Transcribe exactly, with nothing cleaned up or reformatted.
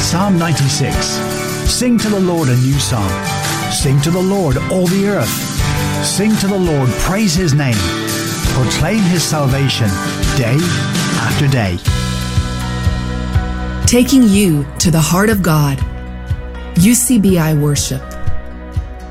Psalm ninety-six. Sing to the Lord a new song. Sing to the Lord, all the earth. Sing to the Lord, praise his name. Proclaim his salvation day after day. Taking you to the heart of God. U C B I Worship.